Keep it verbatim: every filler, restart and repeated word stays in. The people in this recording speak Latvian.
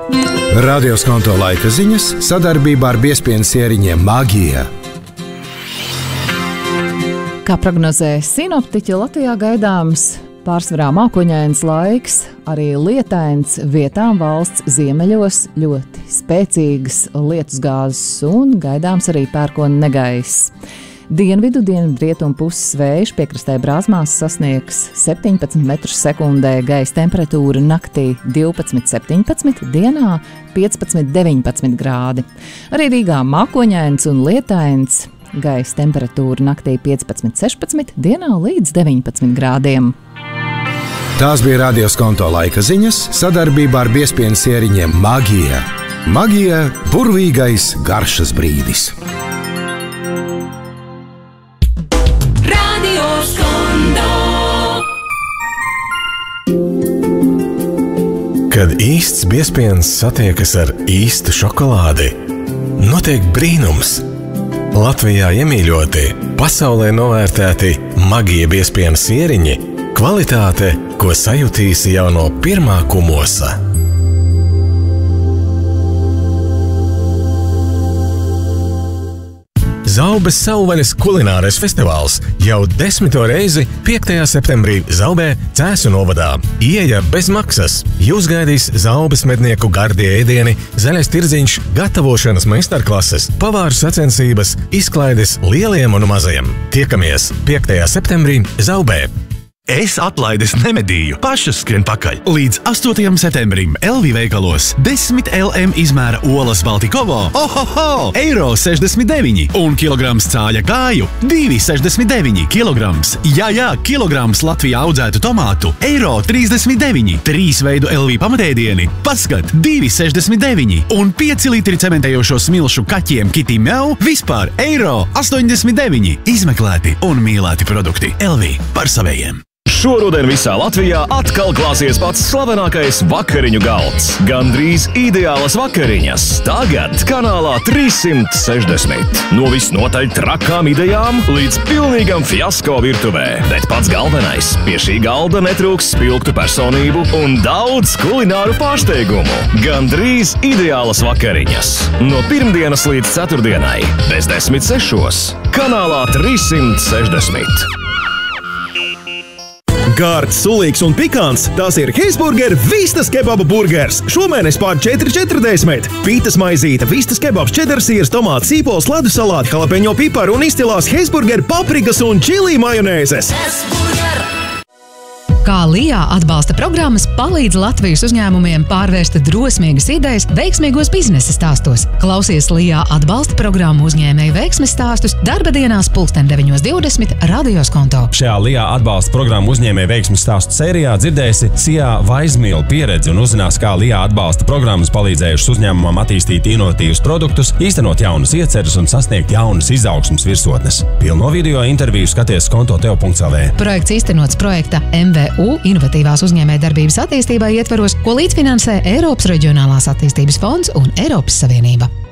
Radio Skonto laika ziņas sadarbībā ar biezpienas ieriņiem Magija. Kā prognozē sinoptiķi, Latvijā gaidāms pārsvarā mākoņains laiks, arī lietains, vietām valsts ziemeļos ļoti spēcīgas lietusgāzes un gaidāms arī pērkona negaiss. Dienvidu dienvidrietumu puses vējš piekrastē Brāzmās sasniegs septiņpadsmit metrus sekundē, gaisa temperatūra naktī divpadsmit septiņpadsmit, dienā piecpadsmit deviņpadsmit grādi. Arī Rīgā mākoņains un lietains, gaisa temperatūra naktī piecpadsmit sešpadsmit, dienā līdz deviņpadsmit grādiem. Tās bija Radio Skonto laika ziņas sadarbībā ar biezpienas ieriņiem Magija. Magija – burvīgais garšas brīdis. Kad īsts biezpiens satiekas ar īstu šokolādi, notiek brīnums. Latvijā iemīļoti, pasaulē novērtēti Magija biezpienas ieriņi, kvalitāte, ko sajutīsi jau no pirmā kumosa. Zaubes Sauvaļas kulinārais festivāls jau desmito reizi piektajā septembrī Zaubē, Cēsu novadā. Ieeja bez maksas. Jūs gaidīs Zaubes mednieku gardie ēdieni, zaļais tirdziņš, gatavošanas meistarklases, pavāru sacensības, izklaides lieliem un mazajiem. Tiekamies piektajā septembrī Zaubē. Es atlaides nemedīju, pašas skrien pakaļ. Līdz astotajam septembrim L V veikalos desmit L M izmēra olas Baltikovo, ohoho, eiro sešdesmit deviņi un kilograms cāļa gāju, divi sešdesmit deviņi kilograms. Jā, jā, kilograms Latvijā audzētu tomātu, eiro trīsdesmit deviņi, trīs veidu L V pamatēdieni, paskat, divi sešdesmit deviņi un pieci litri cementējošo smilšu kaķiem Kitty Meow, vispār eiro astoņdesmit deviņi. Izmeklēti un mīlēti produkti L V par savējiem. Šoruden visā Latvijā atkal klāsies pats slavenākais vakariņu galds. Gandrīz ideālas vakariņas. Tagad kanālā trīssimt sešdesmit. No visnotaļ trakām idejām līdz pilnīgam fiasko virtuvē. Bet pats galvenais – pie šī galda netrūks spilgtu personību un daudz kulināru pārsteigumu. Gandrīz ideālas vakariņas. No pirmdienas līdz ceturtdienai. Bez desmit sešos. Kanālā trīssimt sešdesmit. Gārds, sulīgs un pikants, tās ir Heisburger Vistas kebaba burgers. Šomēnes pār četri četrdesmit. Pītas maizīte, vistas kebabs, čedarsīrs, tomāts, sīpols, ledu salāti, jalapeņo piparu un izcilās Heisburger paprikas un čili majonēzes. Kā Lijā atbalsta programmas palīdz Latvijas uzņēmumiem pārvērst drosmīgas idejas veiksmīgos biznesa stāstos. Klausies Lijā atbalsta programmu uzņēmēju veiksmes stāstus darba dienās pulksten deviņos divdesmit Radio Skonto. Šajā Lijā atbalsta programmu uzņēmēju veiksmes stāstu sērijā dzirdēsi Sijā Vaizmīla pieredzi un uzzinās, kā Lijā atbalsta programmas palīdzējušas uzņēmumam attīstīt inovatīvus produktus, īstenot jaunas ieceres un sasniegt jaunas izaugsmes virsotnes. Pilno video interviju skaties skonto tev punkts L V. Projekts īstenots projekta M V U inovatīvās uzņēmējdarbības attīstībai ietvaros, ko līdzfinansē Eiropas Reģionālās attīstības fonds un Eiropas Savienība.